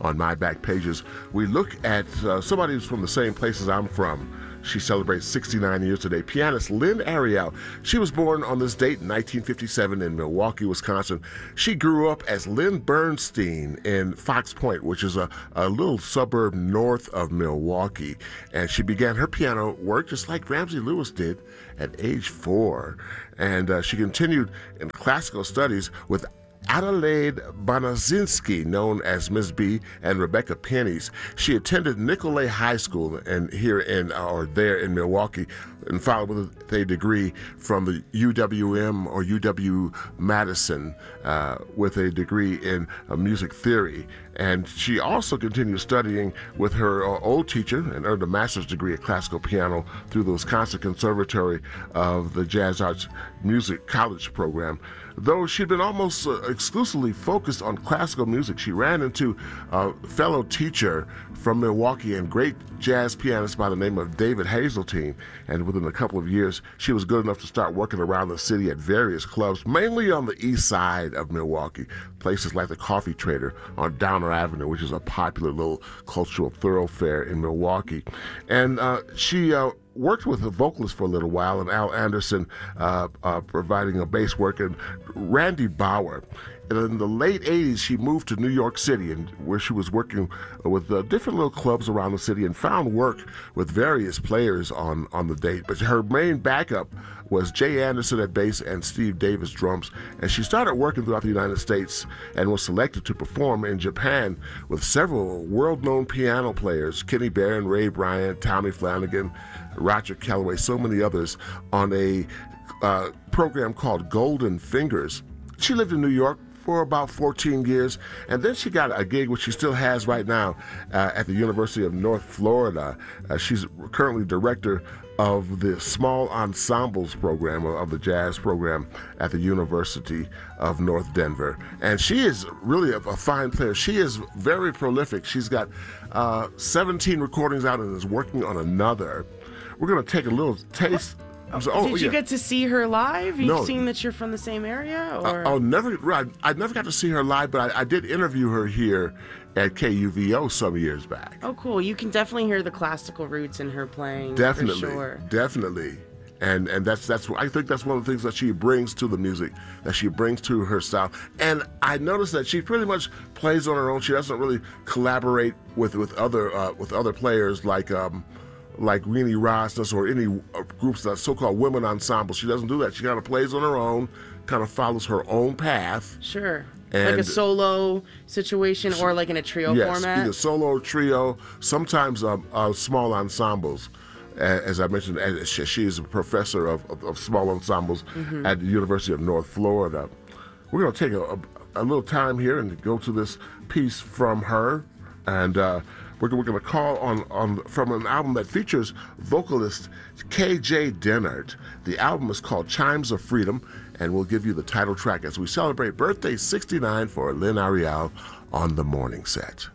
on My Back Pages, we look at somebody who's from the same place as I'm from. She celebrates 69 years today. Pianist Lynn Ariel. She was born on this date in 1957 in Milwaukee, Wisconsin. She grew up as Lynn Bernstein in Fox Point, which is a little suburb north of Milwaukee. And she began her piano work just like Ramsey Lewis did at age 4. And she continued in classical studies with Adelaide Bonazinski, known as Ms. B, and Rebecca Pennies. She attended Nicolet High School there in Milwaukee, and followed with a degree from the UWM or UW-Madison with a degree in music theory. And she also continued studying with her old teacher and earned a master's degree at classical piano through the Wisconsin Conservatory of the Jazz Arts Music College program. Though she'd been almost exclusively focused on classical music, she ran into a fellow teacher from Milwaukee and great jazz pianist by the name of David Hazeltine. And within a couple of years, she was good enough to start working around the city at various clubs, mainly on the east side of Milwaukee, places like the Coffee Trader on Downer Avenue, which is a popular little cultural thoroughfare in Milwaukee. And she worked with a vocalist for a little while, and Al Anderson providing a bass work, and Randy Bauer. And in the late 80s, she moved to New York City, and where she was working with different little clubs around the city and found work with various players on the date. But her main backup was Jay Anderson at bass and Steve Davis drums. And she started working throughout the United States and was selected to perform in Japan with several world-known piano players, Kenny Barron, Ray Bryant, Tommy Flanagan, Roger Calloway, so many others, on a program called Golden Fingers. She lived in New York for about 14 years, and then she got a gig, which she still has right now, at the University of North Florida. She's currently director of the small ensembles program, of the jazz program at the University of North Denver. And she is really a fine player. She is very prolific. She's got 17 recordings out and is working on another. We're going to take a little taste. Did you get to see her live? No. You've seen that you're from the same area? Or? I never got to see her live, but I did interview her here at KUVO some years back. Oh, cool. You can definitely hear the classical roots in her playing. Definitely, for sure. Definitely. And that's I think that's one of the things that she brings to the music, that she brings to her style. And I noticed that she pretty much plays on her own. She doesn't really collaborate with other players like Renee Rosnes or any groups that so-called women ensembles. She doesn't do that. She kind of plays on her own, kind of follows her own path. Sure. And like a solo situation or like in a trio format? Yes, either solo or trio, sometimes small ensembles. As I mentioned, she is a professor of small ensembles at the University of North Florida. We're going to take a little time here and go to this piece from her, and we're going to call on from an album that features vocalist K.J. Dennard. The album is called Chimes of Freedom, and we'll give you the title track as we celebrate birthday 69 for Lynn Ariel on The Morning Set.